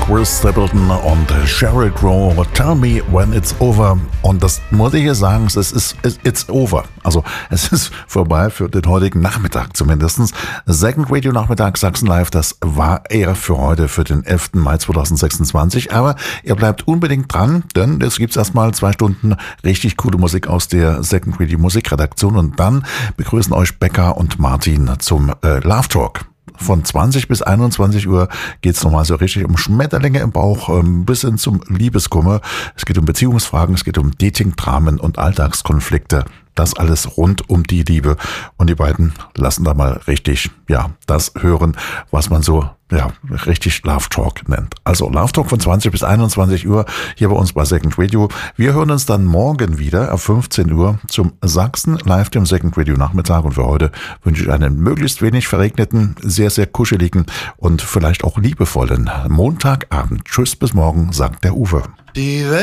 Chris Stapleton und Sheryl Crow, Tell Me When It's Over. Und das muss ich hier sagen, it's over. Also es ist vorbei für den heutigen Nachmittag zumindest. Second Radio Nachmittag Sachsen Live, das war eher für heute, für den 11. Mai 2026. Aber ihr bleibt unbedingt dran, denn es gibt erstmal 2 Stunden richtig coole Musik aus der Second Radio Musikredaktion. Und dann begrüßen euch Becca und Martin zum Love Talk. Von 20 bis 21 Uhr geht's nochmal so richtig um Schmetterlinge im Bauch, bis hin zum Liebeskummer. Es geht um Beziehungsfragen, es geht um Dating-Dramen und Alltagskonflikte. Das alles rund um die Liebe. Und die beiden lassen da mal richtig, das hören, was man so, richtig Love Talk nennt. Also Love Talk von 20 bis 21 Uhr hier bei uns bei Second Radio. Wir hören uns dann morgen wieder ab 15 Uhr zum Sachsen Live, dem Second Radio Nachmittag. Und für heute wünsche ich einen möglichst wenig verregneten, sehr, sehr kuscheligen und vielleicht auch liebevollen Montagabend. Tschüss, bis morgen, sagt der Uwe.